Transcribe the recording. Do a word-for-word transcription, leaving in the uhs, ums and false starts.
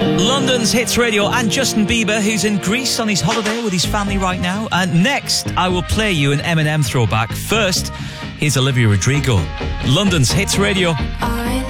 London's Hits Radio, and Justin Bieber, who's in Greece on his holiday with his family right now. And next, I will play you an Eminem throwback. First, here's Olivia Rodrigo. London's Hits Radio.